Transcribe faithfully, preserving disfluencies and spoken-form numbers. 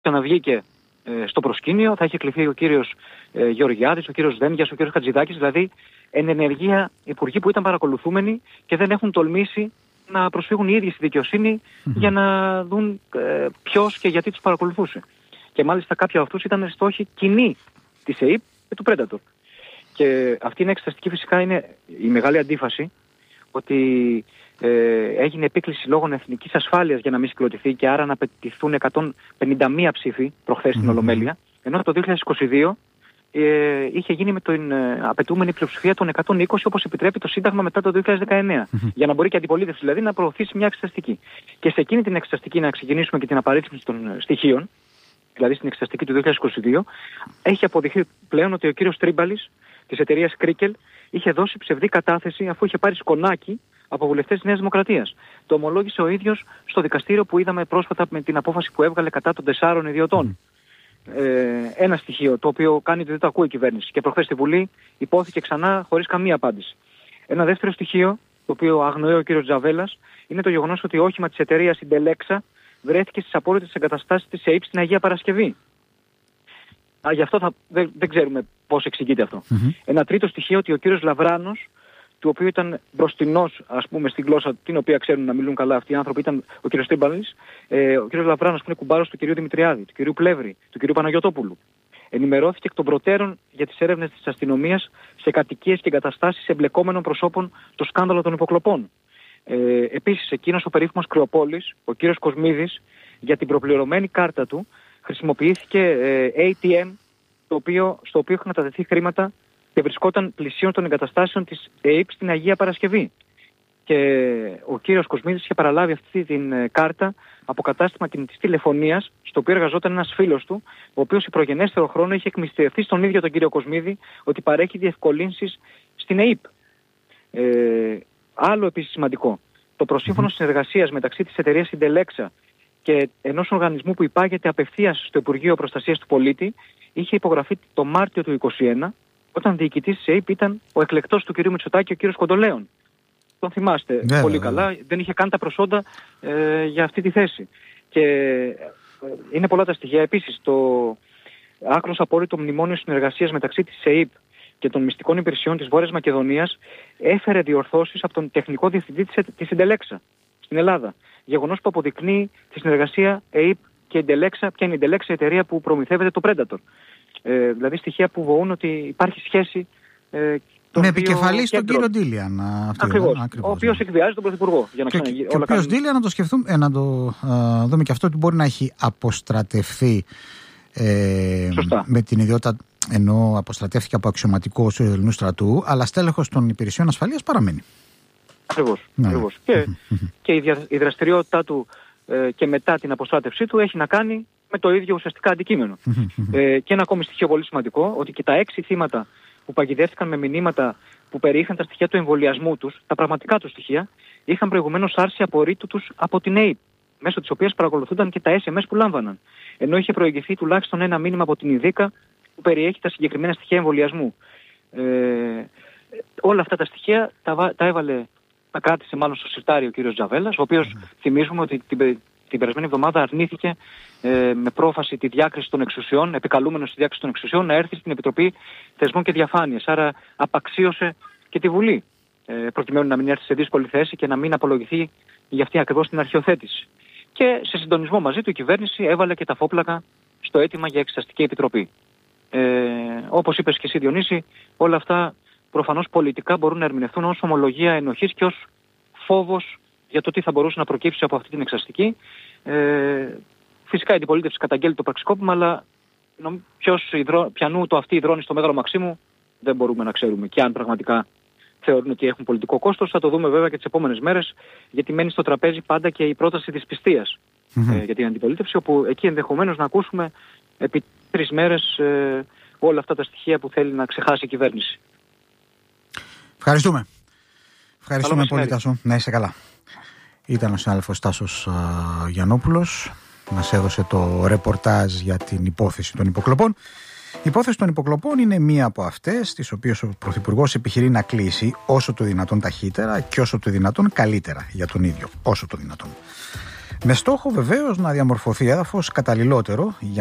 ξαναβγήκε ε, στο προσκήνιο, θα είχε κληθεί ο κύριος ε, Γεωργιάδης, ο κύριος Δένδιας, ο κύριος Χατζηδάκης, δηλαδή εν ενεργεία υπουργοί που ήταν παρακολουθούμενοι και δεν έχουν τολμήσει να προσφύγουν οι ίδιοι στη δικαιοσύνη mm-hmm. για να δουν ε, ποιος και γιατί τους παρακολουθούσε. Και μάλιστα κάποιοι από αυτούς ήταν στόχοι κοινοί της ΕΥΠ και του Predator. Και αυτή είναι εξεταστική, φυσικά είναι η μεγάλη αντίφαση ότι ε, έγινε επίκληση λόγω εθνικής ασφάλειας για να μην συγκροτηθεί και άρα να απαιτηθούν εκατόν πενήντα μία ψήφοι προχθές στην mm-hmm. Ολομέλεια, ενώ το δύο χιλιάδες είκοσι δύο ε, είχε γίνει με την ε, απαιτούμενη πλειοψηφία των εκατόν είκοσι, όπως επιτρέπει το Σύνταγμα μετά το δύο χιλιάδες δεκαεννέα, mm-hmm. για να μπορεί και η αντιπολίτευση δηλαδή να προωθήσει μια εξεταστική. Και σε εκείνη την εξεταστική, να ξεκινήσουμε και την απαρίθμηση των στοιχείων, δηλαδή στην εξεταστική του δύο χιλιάδες είκοσι δύο, έχει αποδειχθεί πλέον ότι ο κύριος Τρίμπαλης της εταιρείας Κρίκελ είχε δώσει ψευδή κατάθεση αφού είχε πάρει σκονάκι από βουλευτές της Νέας Δημοκρατίας. Το ομολόγησε ο ίδιος στο δικαστήριο που είδαμε πρόσφατα με την απόφαση που έβγαλε κατά των τεσσάρων ιδιωτών. Mm. Ε, ένα στοιχείο το οποίο κάνει ότι δεν το ακούει η κυβέρνηση και προχθές στη Βουλή υπόθηκε ξανά χωρίς καμία απάντηση. Ένα δεύτερο στοιχείο, το οποίο αγνοεί ο κύριος Τζαβέλας, είναι το γεγονός ότι όχημα της εταιρείας Συντελέξα βρέθηκε στις απόρριτες εγκαταστάσεις της ΕΥΠ στην Αγία Παρασκευή. Α, γι' αυτό θα, δεν, δεν ξέρουμε πώς εξηγείται αυτό. Mm-hmm. Ένα τρίτο στοιχείο, ότι ο κύριος Λαβράνος, του οποίου ήταν μπροστινός, ας πούμε, στην γλώσσα την οποία ξέρουν να μιλούν καλά αυτοί οι άνθρωποι, ήταν ο κύριος Τρίμπαλης, ε, ο κύριος Λαβράνος που είναι κουμπάρος του κυρίου Δημητριάδη, του κυρίου Πλεύρη, του κυρίου Παναγιωτόπουλου. Ενημερώθηκε εκ των προτέρων για τις έρευνες της αστυνομίας σε κατοικίες και εγκαταστάσεις εμπλεκόμενων προσώπων στο σκάνδαλο των υποκλοπών. Ε, επίσης, εκείνος ο περίφημος Κρεοπόλης, ο κύριος Κοσμίδης, για την προπληρωμένη κάρτα του χρησιμοποιήθηκε ε, έι τι εμ, το οποίο, στο οποίο είχαν κατατεθεί χρήματα και βρισκόταν πλησίων των εγκαταστάσεων της ΕΥΠ στην Αγία Παρασκευή. Και ο κύριος Κοσμίδης είχε παραλάβει αυτή την ε, κάρτα από κατάστημα κινητής τηλεφωνίας, στο οποίο εργαζόταν ένας φίλος του, ο οποίος σε προγενέστερο χρόνο είχε εκμυστηρευτεί στον ίδιο τον κύριο Κοσμίδη ότι παρέχει διευκολύνσεις στην ΕΥΠ. Ε, άλλο επίσης σημαντικό, το προσύμφωνο mm-hmm. συνεργασίας μεταξύ της εταιρείας Συντελέξα και ενός οργανισμού που υπάγεται απευθείας στο Υπουργείο Προστασίας του Πολίτη είχε υπογραφεί το Μάρτιο του είκοσι ένα, όταν διοικητής της ΕΥΠ ήταν ο εκλεκτός του κ. Μητσοτάκη, ο κ. Κοντολέων. Τον θυμάστε yeah, πολύ yeah, καλά, yeah. δεν είχε καν τα προσόντα ε, για αυτή τη θέση. Και ε, είναι πολλά τα στοιχεία. Επίσης, το άκρως απόρριτο μνημόνιο συνεργασίας μεταξύ της ΕΥΠ και των μυστικών υπηρεσιών της Βόρειας Μακεδονίας έφερε διορθώσεις από τον τεχνικό διευθυντή της, της Συντελέξα στην Ελλάδα. Γεγονός που αποδεικνύει τη συνεργασία ΕΥΠ και Συντελέξα, ποια είναι η Συντελέξα, η εταιρεία που προμηθεύεται το Predator. Ε, δηλαδή στοιχεία που βοούν ότι υπάρχει σχέση. Ε, με επικεφαλή στον κύριο Ντίλιαν. Ακριβώς. Ο οποίος ναι. εκβιάζει τον Πρωθυπουργό. Για να και και, και ο οποίος Ντίλιαν, να το σκεφτούμε, ε, να το ε, δούμε και αυτό, ότι μπορεί να έχει αποστρατευθεί ε, με την ιδιότητα, ενώ αποστρατεύτηκε από αξιωματικό του Ελληνικού στρατού, αλλά στέλεχος των υπηρεσιών ασφαλείας παραμένει. Ακριβώς. Ναι. Ακριβώς. Και, και η, δια, η δραστηριότητά του ε, και μετά την αποστράτευσή του έχει να κάνει με το ίδιο ουσιαστικά αντικείμενο. ε, και ένα ακόμη στοιχείο πολύ σημαντικό, ότι και τα έξι θύματα που παγιδεύτηκαν με μηνύματα που περιείχαν τα στοιχεία του εμβολιασμού τους, τα πραγματικά τους στοιχεία, είχαν προηγουμένως άρση απορρίτου τους από την ΕΥΠ, μέσω της οποίας παρακολουθούνταν και τα ες εμ ες που λάμβαναν. Ενώ είχε προηγηθεί τουλάχιστον ένα μήνυμα από την ΙΔΙΚΑ που περιέχει τα συγκεκριμένα στοιχεία εμβολιασμού. Ε, όλα αυτά τα στοιχεία τα, τα έβαλε, τα κράτησε μάλλον στο συρτάρι ο κύριος Τζαβέλας, ο οποίος mm. θυμίζουμε ότι την, την περασμένη εβδομάδα αρνήθηκε ε, με πρόφαση τη διάκριση των εξουσιών, επικαλούμενος τη διάκριση των εξουσιών, να έρθει στην Επιτροπή Θεσμών και Διαφάνειας. Άρα απαξίωσε και τη Βουλή, ε, προκειμένου να μην έρθει σε δύσκολη θέση και να μην απολογηθεί για αυτή ακριβώς την αρχιοθέτηση. Και σε συντονισμό μαζί του η κυβέρνηση έβαλε και τα φόπλακα στο αίτημα για εξεταστική επιτροπή. Ε, όπως είπες και εσύ, Διονύση, όλα αυτά προφανώς πολιτικά μπορούν να ερμηνευτούν ως ομολογία ενοχής και ως φόβος για το τι θα μπορούσε να προκύψει από αυτή την εξεταστική. Ε, φυσικά η αντιπολίτευση καταγγέλει το πραξικόπημα, αλλά ποιος πιανού το αυτή υδρώνει στο Μέγαρο Μαξίμου δεν μπορούμε να ξέρουμε. Και αν πραγματικά θεωρούν ότι έχουν πολιτικό κόστος, θα το δούμε βέβαια και τις επόμενες μέρες, γιατί μένει στο τραπέζι πάντα και η πρόταση της πιστείας mm-hmm. ε, για την αντιπολίτευση, όπου εκεί ενδεχομένως να ακούσουμε επί τρεις μέρες ε, όλα αυτά τα στοιχεία που θέλει να ξεχάσει η κυβέρνηση. Ευχαριστούμε. Ευχαριστούμε πολύ, Τάσο. Να είσαι καλά. Ήταν ο συνάδελφος Τάσος uh, Γιαννόπουλος. Μας έδωσε το ρεπορτάζ για την υπόθεση των υποκλοπών. Η υπόθεση των υποκλοπών είναι μία από αυτές τις οποίες ο Πρωθυπουργός επιχειρεί να κλείσει όσο το δυνατόν ταχύτερα και όσο το δυνατόν καλύτερα για τον ίδιο. Όσο το δυνατόν. Με στόχο βεβαίως να διαμορφωθεί έδαφος καταλληλότερο για